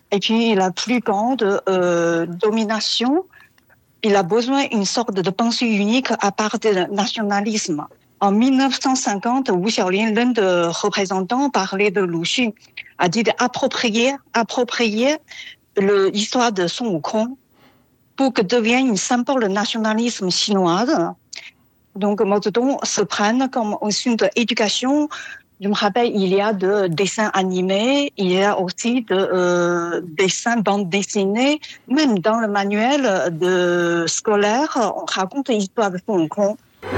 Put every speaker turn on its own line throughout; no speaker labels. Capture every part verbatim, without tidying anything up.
et puis la plus grande euh, domination. Il a besoin d'une sorte de pensée unique à part du nationalisme. En mille neuf cent cinquante, Wu Xiaolin, l'un des représentants, parlait de Lu Xun, a dit d'approprier approprier l'histoire de Sun Wukong pour que devienne une symbole du nationalisme chinois. Donc, Mao Zedong se prenne comme un signe d'éducation. Je me rappelle, il y a de dessins animés, il y a aussi de euh, dessins bandes dessinées. Même dans le manuel de scolaire, on raconte l'histoire de Sun Wukong.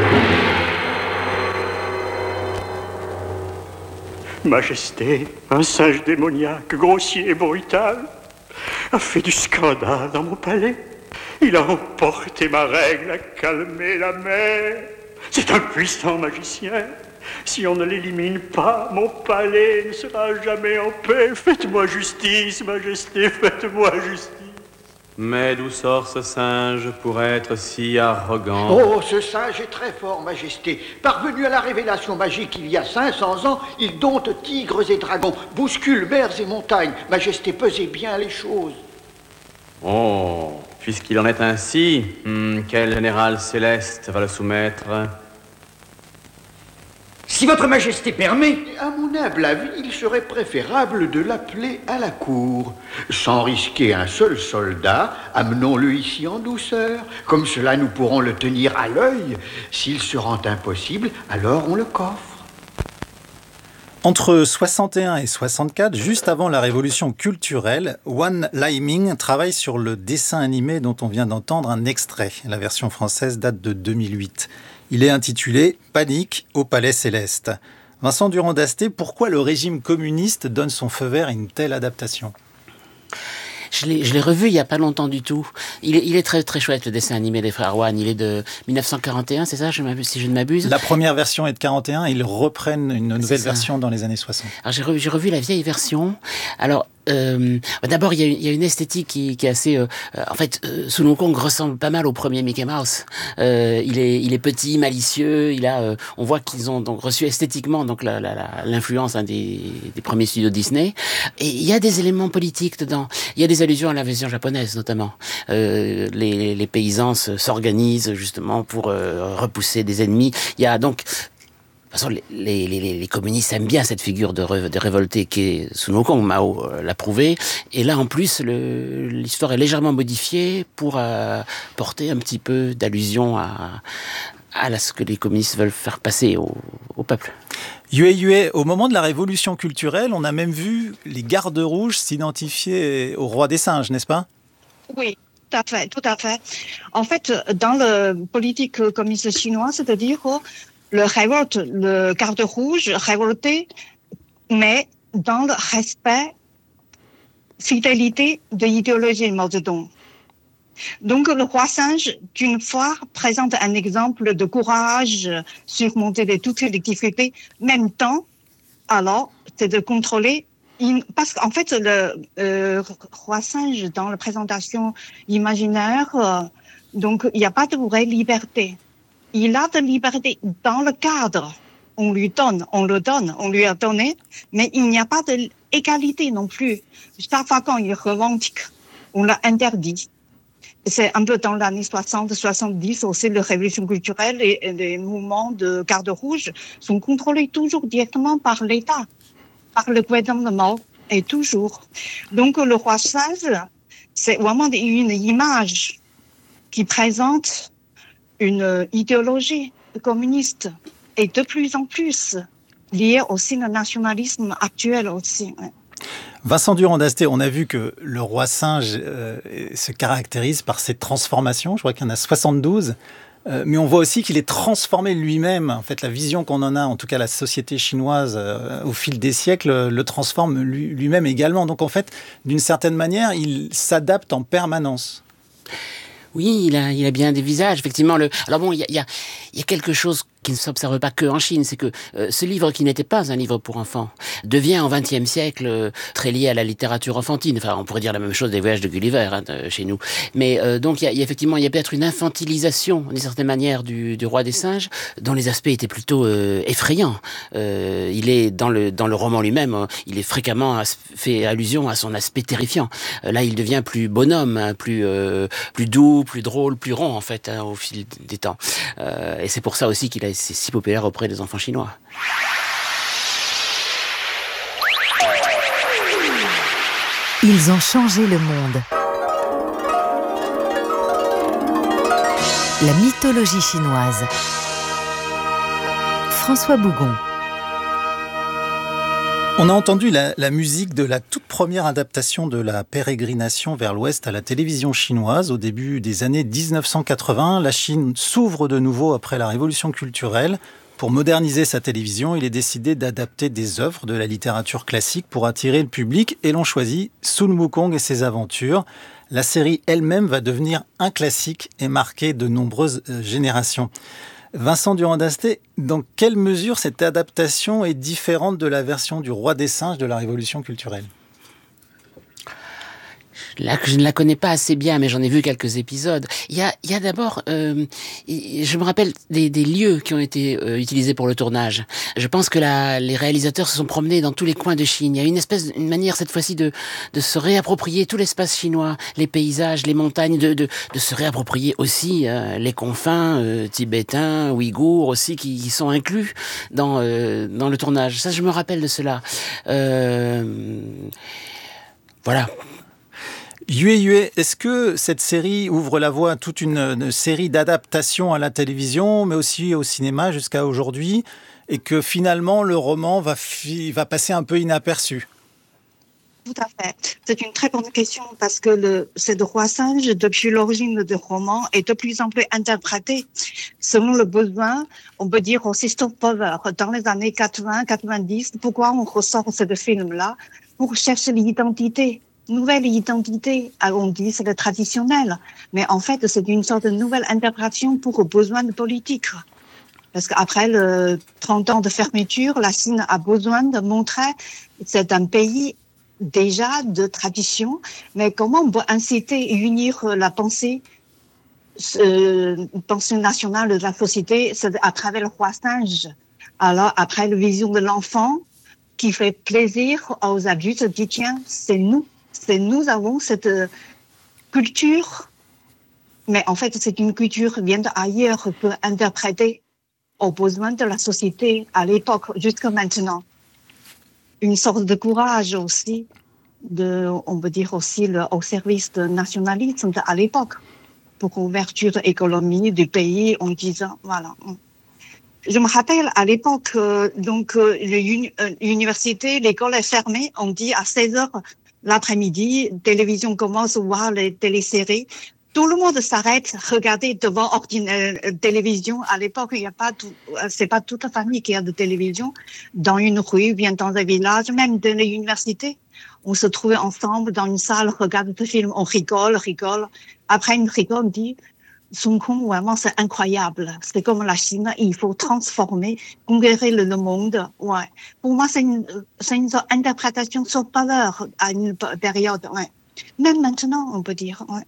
Majesté, un singe démoniaque, grossier et brutal, a fait du scandale dans mon palais. Il a emporté ma règle, a calmé la mer. C'est un puissant magicien. Si on ne l'élimine pas, mon palais ne sera jamais en paix. Faites-moi justice, Majesté, faites-moi justice.
Mais d'où sort ce singe pour être si arrogant?
Oh, ce singe est très fort, Majesté. Parvenu à la révélation magique il y a cinq cents ans, il dompte tigres et dragons, bouscule mers et montagnes. Majesté, pesez bien les choses.
Oh, puisqu'il en est ainsi, hmm, quel général céleste va le soumettre?
Si votre Majesté permet, à mon humble avis, il serait préférable de l'appeler à la cour. Sans risquer un seul soldat, amenons-le ici en douceur. Comme cela, nous pourrons le tenir à l'œil. S'il se rend impossible, alors on le coffre.
Entre soixante et un et soixante-quatre, juste avant la révolution culturelle, Wan Laiming travaille sur le dessin animé dont on vient d'entendre un extrait. La version française date de deux mille huit. Il est intitulé « Panique au Palais Céleste ». Vincent Durand-Dasté, pourquoi le régime communiste donne son feu vert à une telle adaptation ?
Je l'ai, je l'ai revu il y a pas longtemps du tout. Il est, il est très très chouette, le dessin animé des frères Wan. Il est de mille neuf cent quarante et un, c'est ça, je m'abuse, si je ne m'abuse.
La première version est de quarante et un, ils reprennent une nouvelle version dans les années soixante.
Alors j'ai revu, j'ai revu la vieille version. Alors euh, d'abord il y a, il y a une esthétique qui, qui est assez. Euh, en fait, euh, Sun Wukong ressemble pas mal au premier Mickey Mouse. Euh, il est, il est petit, malicieux. Il a, euh, on voit qu'ils ont donc reçu esthétiquement donc la, la, la, l'influence hein, des, des premiers studios Disney. Et il y a des éléments politiques dedans. Il y a des allusions à l'invasion japonaise notamment. Euh, les, les paysans s'organisent justement pour euh, repousser des ennemis. Il y a donc de toute façon, les, les, les, les communistes aiment bien cette figure de, ré, de révolté qui est Sun Wukong, Mao euh, l'a prouvé. Et là, en plus, le, l'histoire est légèrement modifiée pour euh, porter un petit peu d'allusion à, à ce que les communistes veulent faire passer au, au peuple.
Yue Yue, au moment de la révolution culturelle, on a même vu les gardes rouges s'identifier au roi des singes, n'est-ce pas ?
Oui. Tout à fait, tout à fait. En fait, dans la politique communiste chinoise, c'est-à-dire le révolte, le garde rouge révolté, mais dans le respect, fidélité de l'idéologie de Mao Zedong. Donc, le roi singe, d'une fois, présente un exemple de courage, surmonter de toutes les difficultés. Même temps, alors, c'est de contrôler. Parce qu'en fait, le euh, roi singe, dans la présentation imaginaire, euh, donc, il n'y a pas de vraie liberté. Il a de liberté dans le cadre. On lui donne, on le donne, on lui a donné, mais il n'y a pas d'égalité non plus. Chaque fois quand il revendique, on l'a interdit. C'est un peu dans l'année soixante soixante-dix aussi, la révolution culturelle et, et les mouvements de garde rouge sont contrôlés toujours directement par l'État, par le gouvernement, et toujours. Donc, le roi singe, c'est vraiment une image qui présente une idéologie communiste et de plus en plus liée aussi au nationalisme actuel aussi.
Vincent Durand-Dasté, on a vu que le roi singe euh, se caractérise par ses transformations. Je crois qu'il y en a soixante-douze. Euh, mais on voit aussi qu'il est transformé lui-même. En fait, la vision qu'on en a, en tout cas la société chinoise, euh, au fil des siècles, le transforme lui, lui-même également. Donc en fait, d'une certaine manière, il s'adapte en permanence.
Oui, il a, il a bien des visages, effectivement. Le... Alors bon, il y a, il y a, il y a quelque chose qui ne s'observe pas que en Chine, c'est que euh, ce livre qui n'était pas un livre pour enfants devient au vingtième siècle euh, très lié à la littérature enfantine. Enfin, on pourrait dire la même chose des voyages de Gulliver hein, de, chez nous. Mais euh, donc, il y, y a effectivement, il y a peut-être une infantilisation, d'une certaine manière, du, du roi des singes, dont les aspects étaient plutôt euh, effrayants. Euh, il est dans le dans le roman lui-même, euh, il est fréquemment as- fait allusion à son aspect terrifiant. Euh, là, il devient plus bonhomme, hein, plus euh, plus doux, plus drôle, plus rond en fait hein, au fil des temps. Euh, et c'est pour ça aussi qu'il a c'est si populaire auprès des enfants chinois.
Ils ont changé le monde. La mythologie chinoise. François Bougon.
On a entendu la, la musique de la toute première adaptation de la pérégrination vers l'Ouest à la télévision chinoise. Au début des années dix-neuf cent quatre-vingts, la Chine s'ouvre de nouveau après la révolution culturelle. Pour moderniser sa télévision, il est décidé d'adapter des œuvres de la littérature classique pour attirer le public et l'on choisit Sun Wukong et ses aventures. La série elle-même va devenir un classique et marquer de nombreuses générations. Vincent Durand-Dasté, dans quelle mesure cette adaptation est différente de la version du Roi des singes de la Révolution culturelle ?
Là, je ne la connais pas assez bien, mais j'en ai vu quelques épisodes. Il y a, il y a d'abord, euh, je me rappelle des, des lieux qui ont été euh, utilisés pour le tournage. Je pense que la, les réalisateurs se sont promenés dans tous les coins de Chine. Il y a une espèce, une manière cette fois-ci de, de se réapproprier tout l'espace chinois, les paysages, les montagnes, de, de, de se réapproprier aussi euh, les confins euh, tibétains, ouïghours aussi, qui, qui sont inclus dans euh, dans le tournage. Ça, je me rappelle de cela. Euh, voilà.
Yue Yue, est-ce que cette série ouvre la voie à toute une, une série d'adaptations à la télévision, mais aussi au cinéma jusqu'à aujourd'hui, et que finalement le roman va, fi- va passer un peu inaperçu ?
Tout à fait. C'est une très bonne question parce que le, ce roi singe, depuis l'origine du roman, est de plus en plus interprété selon le besoin. On peut dire aussi soft power. Dans les années quatre-vingts quatre-vingt-dix, pourquoi on ressort ce film-là ? Pour chercher l'identité. Nouvelle identité, on dit c'est le traditionnel, mais en fait c'est une sorte de nouvelle interprétation pour besoin de politique. Parce qu'après le trente ans de fermeture, la Chine a besoin de montrer que c'est un pays déjà de tradition, mais comment on peut inciter et unir la pensée, euh, pensée nationale de la société, c'est à travers le roi singe. Alors après la vision de l'enfant qui fait plaisir aux adultes, dit tiens, c'est nous. C'est, nous avons cette culture, mais en fait, c'est une culture qui vient d'ailleurs, peut interpréter aux besoins de la société à l'époque, jusqu'à maintenant. Une sorte de courage aussi, de, on peut dire aussi le, au service du nationalisme à l'époque, pour l'ouverture économique du pays en disant, voilà. Je me rappelle à l'époque, euh, donc, euh, l'université, l'école est fermée, on dit à seize heures, l'après-midi, télévision commence à voir les téléséries. Tout le monde s'arrête, regarder devant ordinaire, télévision. À l'époque, il y a pas tout, c'est pas toute la famille qui a de télévision. Dans une rue, bien dans un village, même dans l'université. On se trouvait ensemble dans une salle, regarde le film, on rigole, rigole. Après une rigole, on dit, Sun Wukong, vraiment, c'est incroyable. C'est comme la Chine, il faut transformer, conquérir le monde. Ouais. Pour moi, c'est une, c'est une interprétation sur valeur à une période. Ouais. Même maintenant, on peut dire. Ouais.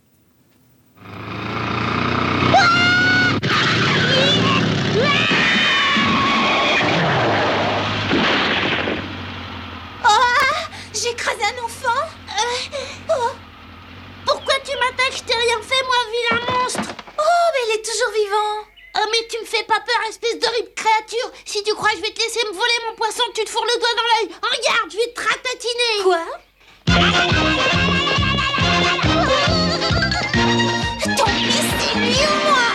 Oh, j'ai écrasé un enfant. Euh, oh. Pourquoi tu m'attaques? Je t'ai rien fait, moi, vilain monstre. Oh, mais il est toujours vivant. Oh, mais tu me fais pas peur, espèce d'horrible créature. Si tu crois que je vais te laisser me voler mon poisson, tu te fourres le doigt dans l'œil. Regarde, je vais te ratatiner. Quoi? Tant pis, c'est lui ou moi.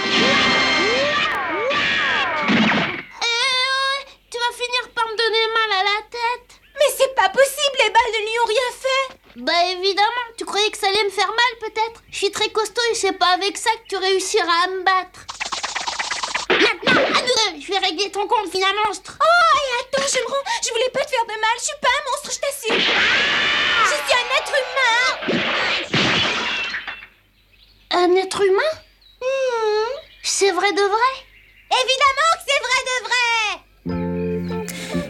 Euh, tu vas finir par me donner mal à la tête. Mais c'est pas possible, les balles ne lui ont rien fait. Bah évidemment, tu croyais que ça allait me faire mal peut-être? Je suis très costaud et c'est pas avec ça que tu réussiras à me battre. Maintenant, à nous deux, je vais régler ton compte, vilain monstre.
Oh, et attends, je me rends, je voulais pas te faire de mal, je suis pas un monstre, je t'assure. Je suis un être humain.
Un être humain? Mmh, c'est vrai de vrai?
Évidemment que c'est vrai de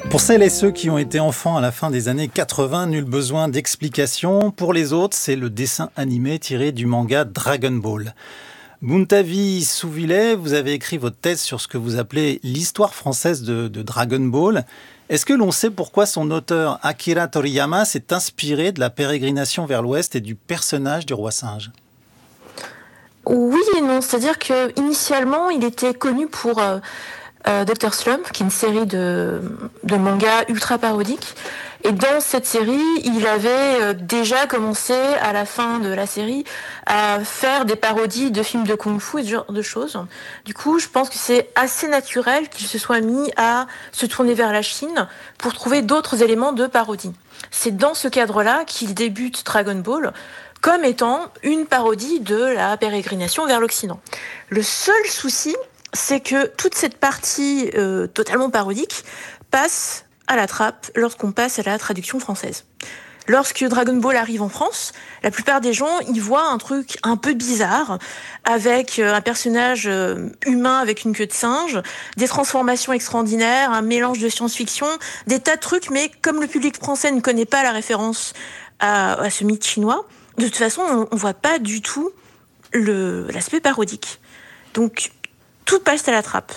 Pour celles et ceux qui ont été enfants à la fin des années quatre-vingts, nul besoin d'explication. Pour les autres, c'est le dessin animé tiré du manga Dragon Ball. Buntavi Souvillet, vous avez écrit votre thèse sur ce que vous appelez l'histoire française de, de Dragon Ball. Est-ce que l'on sait pourquoi son auteur Akira Toriyama s'est inspiré de la pérégrination vers l'Ouest et du personnage du roi singe ?
Oui et non, c'est-à-dire que initialement, il était connu pour euh, euh, docteur Slump, qui est une série de, de mangas ultra parodiques. Et dans cette série, il avait euh, déjà commencé, à la fin de la série, à faire des parodies de films de kung-fu et ce genre de choses. Du coup, je pense que c'est assez naturel qu'il se soit mis à se tourner vers la Chine pour trouver d'autres éléments de parodie. C'est dans ce cadre-là qu'il débute Dragon Ball, comme étant une parodie de la pérégrination vers l'Occident. Le seul souci, c'est que toute cette partie euh, totalement parodique passe à la trappe lorsqu'on passe à la traduction française. Lorsque Dragon Ball arrive en France, la plupart des gens y voient un truc un peu bizarre, avec un personnage humain avec une queue de singe, des transformations extraordinaires, un mélange de science-fiction, des tas de trucs, mais comme le public français ne connaît pas la référence à, à ce mythe chinois, de toute façon, on ne voit pas du tout le, l'aspect parodique. Donc, tout passe à la trappe.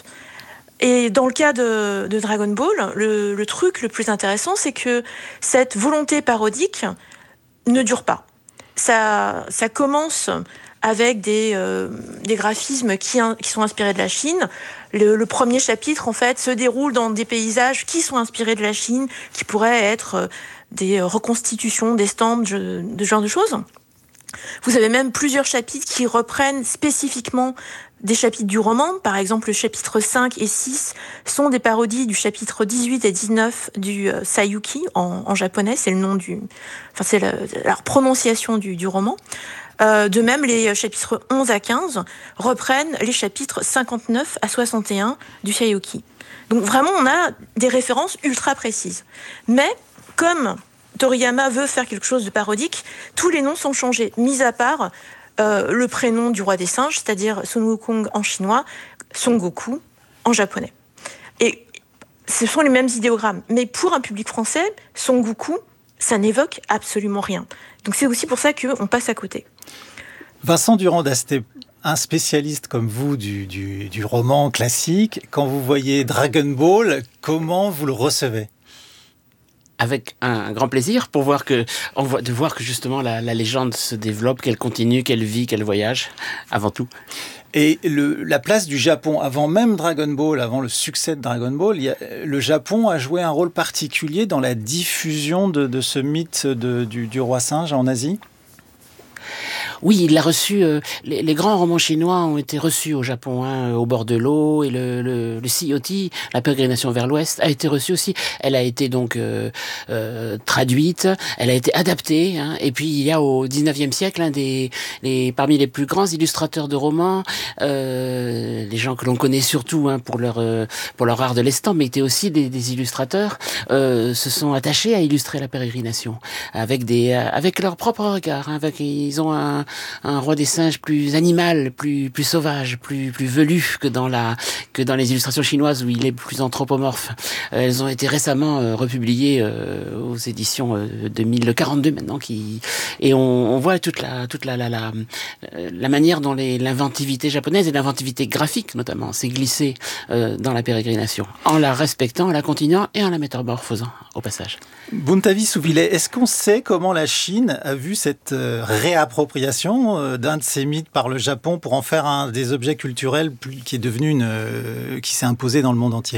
Et dans le cas de, de Dragon Ball, le, le truc le plus intéressant, c'est que cette volonté parodique ne dure pas. Ça, ça commence avec des, euh, des graphismes qui, qui sont inspirés de la Chine. Le, le premier chapitre, en fait, se déroule dans des paysages qui sont inspirés de la Chine, qui pourraient être des reconstitutions, des stamps, de, de ce genre de choses. Vous avez même plusieurs chapitres qui reprennent spécifiquement des chapitres du roman. Par exemple, le chapitre cinq et six sont des parodies du chapitre dix-huit et dix-neuf du euh, Sayuki en, en japonais. C'est le nom du, enfin, c'est la, la prononciation du, du roman. Euh, de même, les chapitres onze à quinze reprennent les chapitres cinquante-neuf à soixante et un du Sayuki. Donc vraiment, on a des références ultra précises. Mais, comme Toriyama veut faire quelque chose de parodique, tous les noms sont changés, mis à part euh, le prénom du roi des singes, c'est-à-dire Sun Wukong en chinois, Son Goku en japonais. Et ce sont les mêmes idéogrammes. Mais pour un public français, Son Goku, ça n'évoque absolument rien. Donc c'est aussi pour ça qu'on passe à côté.
Vincent Durand-Dasté, un spécialiste comme vous du, du, du roman classique, quand vous voyez Dragon Ball, comment vous le recevez ?
Avec un grand plaisir pour voir que, on voit, de voir que justement la, la légende se développe, qu'elle continue, qu'elle vit, qu'elle voyage, avant tout.
Et le, la place du Japon, avant même Dragon Ball, avant le succès de Dragon Ball, il y a, le Japon a joué un rôle particulier dans la diffusion de, de ce mythe de, du, du roi singe en Asie ?
Oui, il l'a reçu. Euh, les, les grands romans chinois ont été reçus au Japon, hein, au bord de l'eau, et le, le, le Sea Oti, la pérégrination vers l'Ouest, a été reçue aussi. Elle a été donc euh, euh, traduite, elle a été adaptée. Hein, et puis il y a au dix-neuvième siècle, un des, les, parmi les plus grands illustrateurs de romans, euh, les gens que l'on connaît surtout hein, pour leur euh, pour leur art de l'estampe, mais étaient aussi des, des illustrateurs, euh, se sont attachés à illustrer la pérégrination avec des euh, avec leur propre regard. Hein, avec ils ont un un roi des singes plus animal, plus plus sauvage, plus plus velu que dans la que dans les illustrations chinoises où il est plus anthropomorphe. Euh, elles ont été récemment euh, republiées euh, aux éditions euh, de mille quarante-deux maintenant, qui et on, on voit toute la toute la la la, la manière dont les, l'inventivité japonaise et l'inventivité graphique notamment s'est glissée euh, dans la pérégrination, en la respectant, en la continuant et en la métamorphosant au passage.
Buntavi Souvillet, est-ce qu'on sait comment la Chine a vu cette euh, réappropriation d'un de ces mythes par le Japon pour en faire un des objets culturels qui est devenu une, euh, qui s'est imposé dans le monde entier ?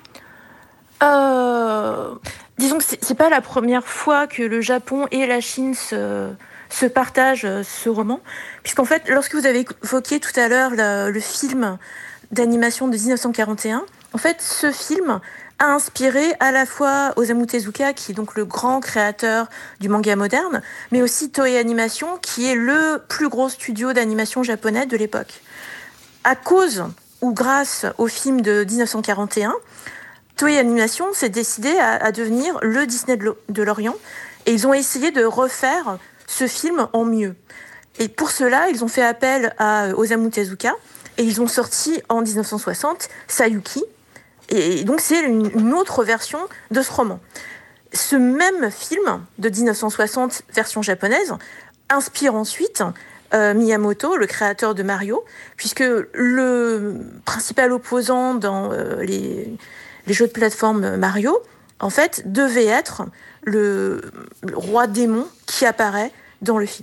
euh, Disons que c'est, c'est pas la première fois que le Japon et la Chine se, se partagent ce roman, puisqu'en fait, lorsque vous avez évoqué tout à l'heure le, le film d'animation de dix-neuf cent quarante et un, en fait, ce film a inspiré à la fois Osamu Tezuka, qui est donc le grand créateur du manga moderne, mais aussi Toei Animation, qui est le plus gros studio d'animation japonais de l'époque. À cause ou grâce au film de dix-neuf cent quarante et un, Toei Animation s'est décidé à, à devenir le Disney de l'Orient, et ils ont essayé de refaire ce film en mieux. Et pour cela, ils ont fait appel à Osamu Tezuka, et ils ont sorti en dix-neuf cent soixante Sayuki, Et donc c'est une, une autre version de ce roman. Ce même film de dix-neuf cent soixante, version japonaise, inspire ensuite euh, Miyamoto, le créateur de Mario, puisque le principal opposant dans euh, les, les jeux de plateforme Mario, en fait, devait être le, le roi démon qui apparaît dans le film.